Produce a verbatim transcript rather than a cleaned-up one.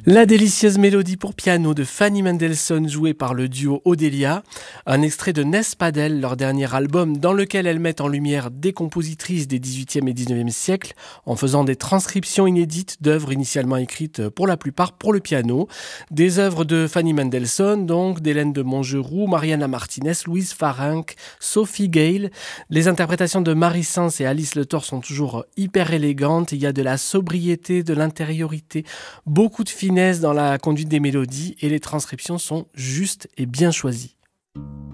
La délicieuse mélodie pour piano de Fanny Mendelssohn jouée par le duo Odelia, un extrait de Nespadel, leur dernier album dans lequel elles mettent en lumière des compositrices des dix-huitième et dix-neuvième siècles en faisant des transcriptions inédites d'œuvres initialement écrites pour la plupart pour le piano. Des œuvres de Fanny Mendelssohn, donc d'Hélène de Montgeroux, Mariana Martinez, Louise Farinck, Sophie Gale. Les interprétations de Marie Sens et Alice Le Thor sont toujours hyper élégantes. Il y a de la sobriété, de l'intériorité, beaucoup de finesse dans la conduite des mélodies et les transcriptions sont justes et bien choisies.